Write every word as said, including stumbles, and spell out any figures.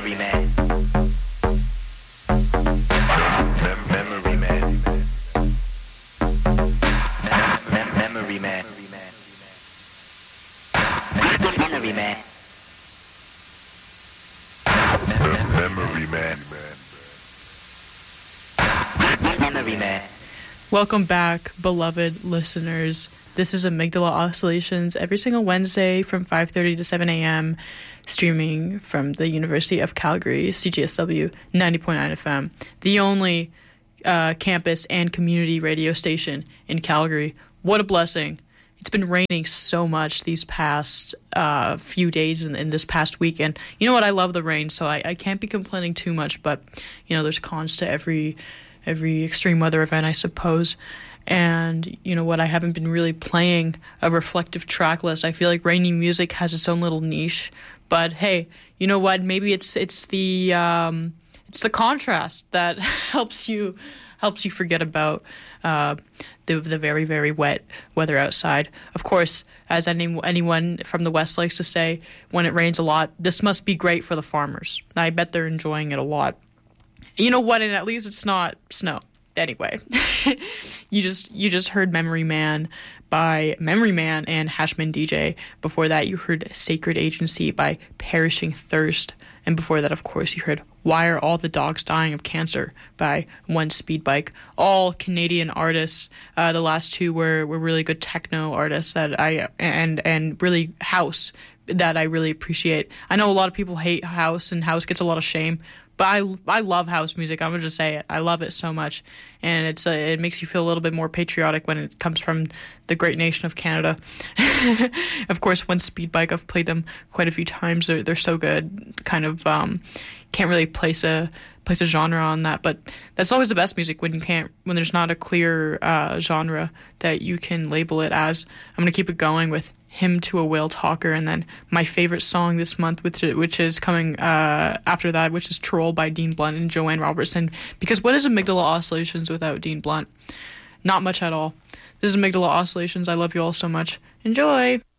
Memory Man. Mem- Memory Man. Mem- Memory Man. Memory Man. Memory Man. Memory Man. Welcome back, beloved listeners. This is Amygdala Oscillations every single Wednesday from five thirty to seven a.m., streaming from the University of Calgary, C G S W ninety point nine F M, the only uh, campus and community radio station in Calgary. What a blessing. It's been raining so much these past uh, few days and in, in this past weekend. You know what? I love the rain, so I, I can't be complaining too much, but, you know, there's cons to every every extreme weather event, I suppose. And, you know what, I haven't been really playing a reflective track list. I feel like rainy music has its own little niche. But hey, you know what? Maybe it's it's the um, it's the contrast that helps you helps you forget about uh, the the very very wet weather outside. Of course, as any anyone from the West likes to say, when it rains a lot, this must be great for the farmers. I bet they're enjoying it a lot. You know what? And at least it's not snow. Anyway, you just you just heard Memory Man by Memory Man and Hashman D J. Before that, you heard Sacred Agency by Perishing Thirst. And before that, of course, you heard Why Are All the Dogs Dying of Cancer by One Speed Bike. All Canadian artists. Uh, the last two were, were really good techno artists that I and and really house that I really appreciate. I know a lot of people hate house, and house gets a lot of shame. But I, I love house music. I'm going to just say it. I love it so much. And it's uh, it makes you feel a little bit more patriotic when it comes from the great nation of Canada. Of course, One Speed Bike, I've played them quite a few times. They're, they're so good. Kind of um, can't really place a place a genre on that. But that's always the best music when you can't when there's not a clear uh, genre that you can label it as. I'm going to keep it going with Hymn to a Whale Talker, and then my favorite song this month, which, which is coming uh, after that, which is Troll by Dean Blunt and Joanne Robertson. Because what is Amygdala Oscillations without Dean Blunt? Not much at all. This is Amygdala Oscillations. I love you all so much. Enjoy!